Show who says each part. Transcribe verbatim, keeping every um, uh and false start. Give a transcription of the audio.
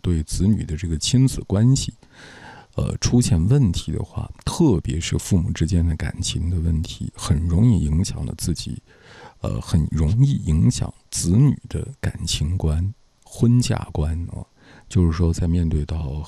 Speaker 1: 对子女的这个亲子关系，呃，出现问题的话，特别是父母之间的感情的问题，很容易影响了自己，呃，很容易影响子女的感情观、婚嫁观啊。就是说，在面对到